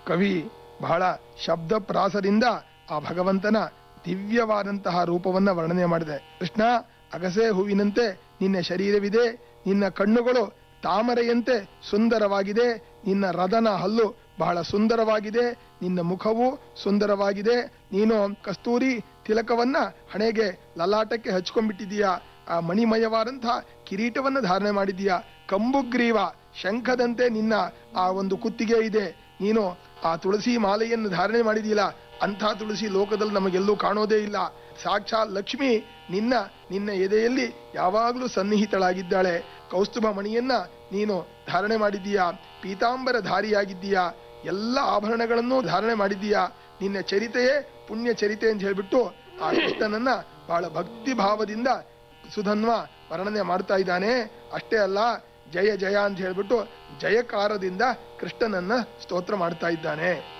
ಕವಿ ಬಹಳ ಶಬ್ದ ಪ್ರಾಸದಿಂದ ಆ ಭಗವಂತನ ದಿವ್ಯವಾದಂತಹ ರೂಪವನ್ನ ವರ್ಣನೆ ಮಾಡಿದೆ. ಕೃಷ್ಣ, ಅಗಸೆ ಹೂವಿನಂತೆ ನಿನ್ನ ಶರೀರವಿದೆ, ನಿನ್ನ ಕಣ್ಣುಗಳು ತಾಮರೆಯಂತೆ ಸುಂದರವಾಗಿದೆ, ನಿನ್ನ ರದನ ಹಲ್ಲು ಬಹಳ ಸುಂದರವಾಗಿದೆ, ನಿನ್ನ ಮುಖವು ಸುಂದರವಾಗಿದೆ, ನೀನು ಕಸ್ತೂರಿ ತಿಲಕವನ್ನ ಹಣೆಗೆ ಲಲಾಟಕ್ಕೆ ಹಚ್ಕೊಂಡ್ಬಿಟ್ಟಿದೀಯಾ, ಆ ಮಣಿಮಯವಾದಂತಹ ಕಿರೀಟವನ್ನ ಧಾರಣೆ ಮಾಡಿದೀಯಾ, ಕಂಬುಗ್ರೀವ ಶಂಖದಂತೆ ನಿನ್ನ ಆ ಒಂದು ಕುತ್ತಿಗೆ ಇದೆ, ನೀನು ಆ ತುಳಸಿ ಮಾಲೆಯನ್ನು ಧಾರಣೆ ಮಾಡಿದೀಯಲ್ಲ, ಅಂಥ ತುಳಸಿ ಲೋಕದಲ್ಲಿ ನಮಗೆಲ್ಲೂ ಕಾಣೋದೇ ಇಲ್ಲ. ಸಾಕ್ಷಾತ್ ಲಕ್ಷ್ಮಿ ನಿನ್ನ ಎದೆಯಲ್ಲಿ ಯಾವಾಗಲೂ ಸನ್ನಿಹಿತಳಾಗಿದ್ದಾಳೆ. ಕೌಸ್ತುಭ ಮಣಿಯನ್ನ ನೀನು ಧಾರಣೆ ಮಾಡಿದ್ದೀಯಾ, ಪೀತಾಂಬರ ಧಾರಿಯಾಗಿದ್ದೀಯಾ, ಎಲ್ಲ ಆಭರಣಗಳನ್ನು ಧಾರಣೆ ಮಾಡಿದ್ದೀಯಾ, ನಿನ್ನ ಚರಿತೆಯೇ ಪುಣ್ಯ ಚರಿತೆ ಅಂತ ಹೇಳ್ಬಿಟ್ಟು ಆ ಕೃಷ್ಣನನ್ನ ಬಹಳ ಭಕ್ತಿ ಭಾವದಿಂದ ಸುಧನ್ವ ವರ್ಣನೆ ಮಾಡ್ತಾ ಇದ್ದಾನೆ. ಅಷ್ಟೇ ಅಲ್ಲ, ಜಯ ಜಯ ಅಂತ ಹೇಳ್ಬಿಟ್ಟು ಜಯಕಾರದಿಂದ ಕೃಷ್ಣನನ್ನ ಸ್ತೋತ್ರ ಮಾಡ್ತಾ ಇದ್ದಾನೆ.